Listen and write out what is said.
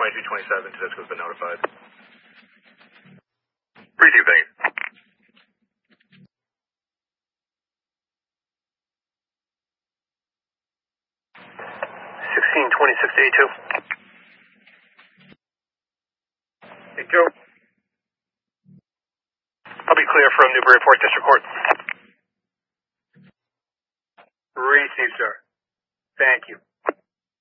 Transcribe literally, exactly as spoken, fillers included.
twenty-two twenty-seven, Tedesco's been notified. Received, thank you. sixteen twenty-six to A two. A two. I'll be clear from Newbury fourth District Court. Received, sir. Thank you.